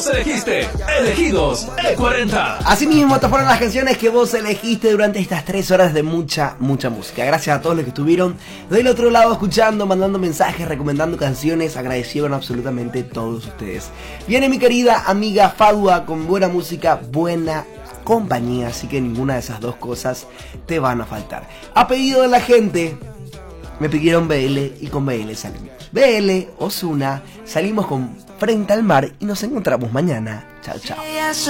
Elegiste, elegidos, E40. Así mismo, estas fueron las canciones que vos elegiste durante estas 3 horas de mucha música. Gracias a todos los que estuvieron del otro lado escuchando, mandando mensajes, recomendando canciones. Agradecieron absolutamente todos ustedes. Viene mi querida amiga Fadua con buena música, buena compañía, así que ninguna de esas dos cosas te van a faltar. A pedido de la gente, me pidieron BL y con BL salimos. BL, Ozuna, salimos con Frente al Mar y nos encontramos mañana. Chao, chao.